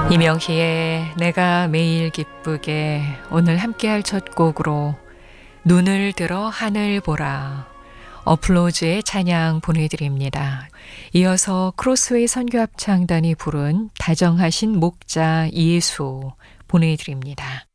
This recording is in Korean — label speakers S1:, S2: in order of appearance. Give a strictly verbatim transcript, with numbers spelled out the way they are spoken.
S1: 이명희의 내가 매일 기쁘게 오늘 함께할 첫 곡으로 눈을 들어 하늘 보라 어플로즈의 찬양 보내드립니다. 이어서 크로스웨이 선교합창단이 부른 다정하신 목자 예수 보내드립니다.